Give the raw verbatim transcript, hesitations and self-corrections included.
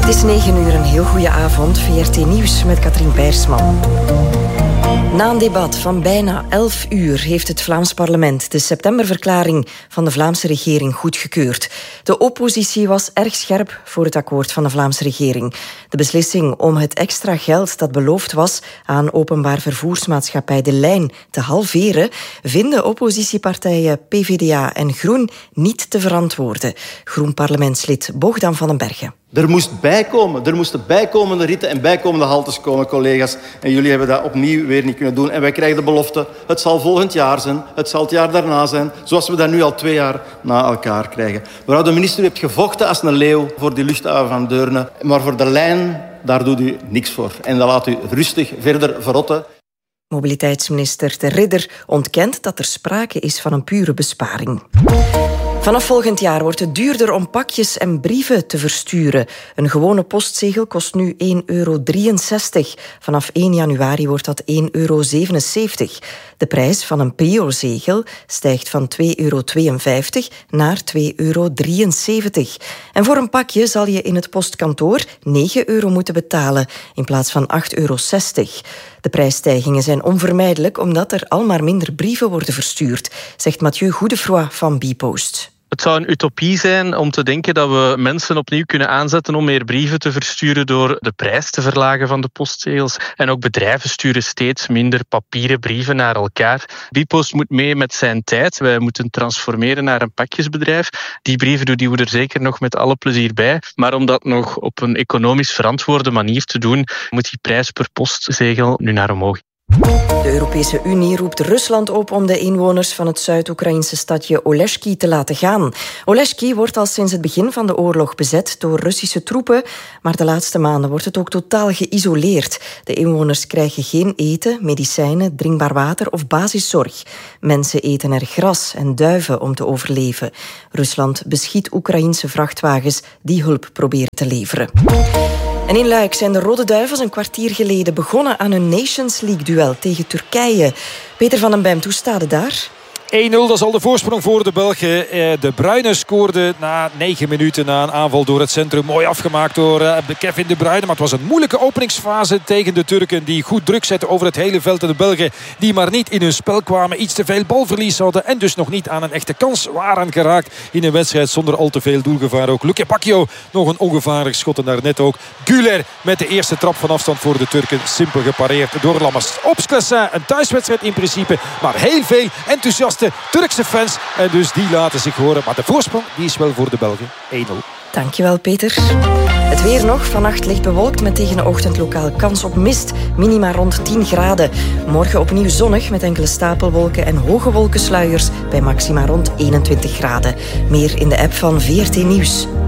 Het is negen uur, een heel goede avond. V R T Nieuws met Katrien Peirsman. Na een debat van bijna elf uur heeft het Vlaams parlement de septemberverklaring van de Vlaamse regering goedgekeurd. De oppositie was erg scherp voor het akkoord van de Vlaamse regering. De beslissing om het extra geld dat beloofd was aan openbaar vervoersmaatschappij De Lijn te halveren, vinden oppositiepartijen P V D A en Groen niet te verantwoorden. Groen-parlementslid Bogdan van den Bergen. Er moest bijkomen. Er moesten bijkomende ritten en bijkomende haltes komen, collega's. En jullie hebben dat opnieuw weer niet kunnen doen. En wij krijgen de belofte, het zal volgend jaar zijn, het zal het jaar daarna zijn, zoals we dat nu al twee jaar na elkaar krijgen. Mevrouw de minister, u hebt gevochten als een leeuw voor die luchthaven van Deurne. Maar voor de lijn, daar doet u niks voor. En dan laat u rustig verder verrotten. Mobiliteitsminister De Ridder ontkent dat er sprake is van een pure besparing. Vanaf volgend jaar wordt het duurder om pakjes en brieven te versturen. Een gewone postzegel kost nu één euro drieënzestig. Vanaf één januari wordt dat één euro zevenenzeventig. De prijs van een Prio-zegel stijgt van twee euro tweeënvijftig naar twee euro drieënzeventig. En voor een pakje zal je in het postkantoor negen euro moeten betalen in plaats van acht euro zestig. De prijsstijgingen zijn onvermijdelijk omdat er al maar minder brieven worden verstuurd, zegt Mathieu Goedefroy van Bpost. Het zou een utopie zijn om te denken dat we mensen opnieuw kunnen aanzetten om meer brieven te versturen door de prijs te verlagen van de postzegels. En ook bedrijven sturen steeds minder papieren brieven naar elkaar. Bpost moet mee met zijn tijd. Wij moeten transformeren naar een pakjesbedrijf. Die brieven doen die we er zeker nog met alle plezier bij. Maar om dat nog op een economisch verantwoorde manier te doen, moet die prijs per postzegel nu naar omhoog. De Europese Unie roept Rusland op om de inwoners van het Zuid-Oekraïnse stadje Oleshki te laten gaan. Oleshki wordt al sinds het begin van de oorlog bezet door Russische troepen, maar de laatste maanden wordt het ook totaal geïsoleerd. De inwoners krijgen geen eten, medicijnen, drinkbaar water of basiszorg. Mensen eten er gras en duiven om te overleven. Rusland beschiet Oekraïense vrachtwagens die hulp proberen te leveren. En in Luik zijn de Rode Duivels een kwartier geleden begonnen aan hun Nations League-duel tegen Turkije. Peter van den Bemt, hoe staat het daar? één nul, dat is al de voorsprong voor de Belgen. De Bruyne scoorde na negen minuten na een aanval door het centrum. Mooi afgemaakt door Kevin De Bruyne. Maar het was een moeilijke openingsfase tegen de Turken, die goed druk zetten over het hele veld. En de Belgen die maar niet in hun spel kwamen. Iets te veel balverlies hadden en dus nog niet aan een echte kans waren geraakt in een wedstrijd zonder al te veel doelgevaar. Ook Luke Bacchio nog een ongevaarlijk schot en daar net ook Güler met de eerste trap van afstand voor de Turken. Simpel gepareerd door Lammers. Ops-Classin, een thuiswedstrijd in principe, maar heel veel enthousiast Turkse fans. En dus die laten zich horen. Maar de voorsprong die is wel voor de Belgen. één nul. Dankjewel, Peter. Het weer nog. Vannacht licht bewolkt met tegen de ochtend lokaal kans op mist. Minima rond tien graden. Morgen opnieuw zonnig met enkele stapelwolken en hoge wolkensluiers bij maxima rond eenentwintig graden. Meer in de app van V R T Nieuws.